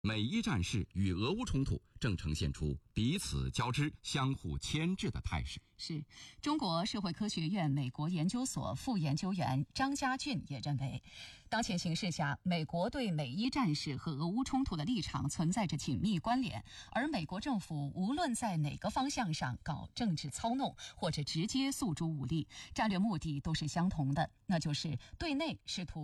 美伊战事与俄乌冲突正呈现出彼此交织、相互牵制的态势。 是中国社会科学院美国研究所副研究员张家俊也认为，当前形势下，美国对美伊战事和俄乌冲突的立场存在着紧密关联，而美国政府无论在哪个方向上搞政治操弄，或者直接诉诸武力，战略目的都是相同的，那就是对内试图